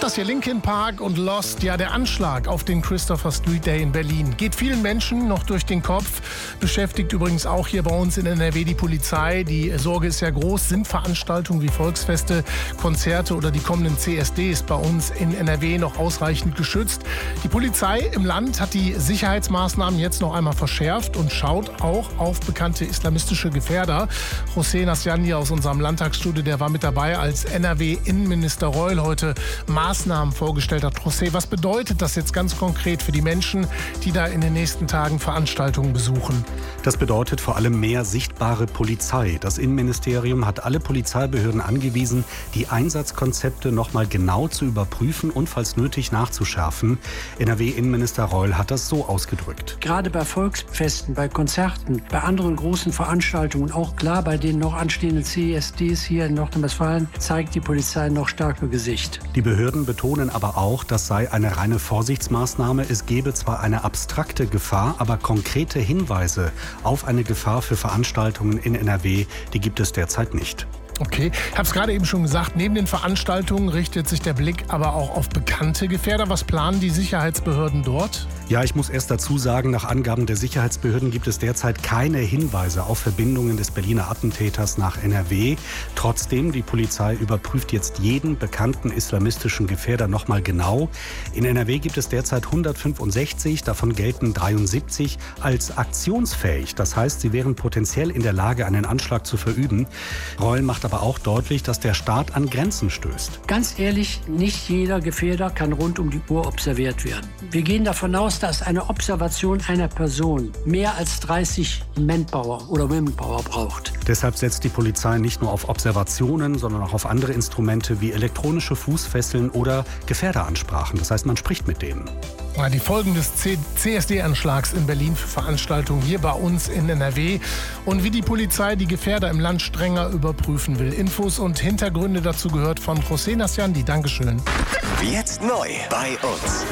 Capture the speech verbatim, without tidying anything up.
Das hier Linkin Park und Lost, ja, der Anschlag auf den Christopher Street Day in Berlin. Geht vielen Menschen noch durch den Kopf, beschäftigt übrigens auch hier bei uns in N R W die Polizei. Die Sorge ist ja groß, sind Veranstaltungen wie Volksfeste, Konzerte oder die kommenden C S Ds bei uns in N R W noch ausreichend geschützt? Die Polizei im Land hat die Sicherheitsmaßnahmen jetzt noch einmal verschärft und schaut auch auf bekannte islamistische Gefährder. José Nasjandi aus unserem Landtagsstudio, der war mit dabei, als N R W-Innenminister Reul heute Maßnahmen vorgestellt hat. José, was bedeutet das jetzt ganz konkret für die Menschen, die da in den nächsten Tagen Veranstaltungen besuchen? Das bedeutet vor allem mehr sichtbare Polizei. Das Innenministerium hat alle Polizeibehörden angewiesen, die Einsatzkonzepte noch mal genau zu überprüfen und falls nötig nachzuschärfen. N R W-Innenminister Reul hat das so ausgedrückt. Gerade bei Volksfesten, bei Konzerten, bei anderen großen Veranstaltungen, auch klar bei den noch anstehenden C S Ds hier in Nordrhein-Westfalen, zeigt die Polizei noch stärker Gesicht. Die Behörden betonen aber auch, das sei eine reine Vorsichtsmaßnahme. Es gebe zwar eine abstrakte Gefahr, aber konkrete Hinweise auf eine Gefahr für Veranstaltungen in N R W, die gibt es derzeit nicht. Okay, ich habe es gerade eben schon gesagt, neben den Veranstaltungen richtet sich der Blick aber auch auf bekannte Gefährder. Was planen die Sicherheitsbehörden dort? Ja, ich muss erst dazu sagen, nach Angaben der Sicherheitsbehörden gibt es derzeit keine Hinweise auf Verbindungen des Berliner Attentäters nach N R W. Trotzdem, die Polizei überprüft jetzt jeden bekannten islamistischen Gefährder noch mal genau. In N R W gibt es derzeit hundertfünfundsechzig, davon gelten dreiundsiebzig als aktionsfähig. Das heißt, sie wären potenziell in der Lage, einen Anschlag zu verüben. Reul macht aber auch deutlich, dass der Staat an Grenzen stößt. Ganz ehrlich, nicht jeder Gefährder kann rund um die Uhr observiert werden. Wir gehen davon aus, dass eine Observation einer Person mehr als dreißig Manpower oder Womenpower braucht. Deshalb setzt die Polizei nicht nur auf Observationen, sondern auch auf andere Instrumente wie elektronische Fußfesseln oder Gefährderansprachen. Das heißt, man spricht mit denen. Die Folgen des C S D-Anschlags in Berlin für Veranstaltungen hier bei uns in N R W und wie die Polizei die Gefährder im Land strenger überprüfen will. Infos und Hintergründe dazu gehört von José Nasjandi. Dankeschön. Jetzt neu bei uns.